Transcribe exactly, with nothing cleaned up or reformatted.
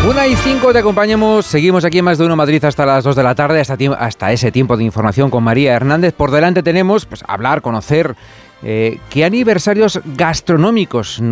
Una y cinco te acompañamos, seguimos aquí en Más de Uno Madrid hasta las dos de la tarde, hasta, hasta ese tiempo de información con María Hernández. Por delante tenemos, pues, hablar, conocer eh, qué aniversarios gastronómicos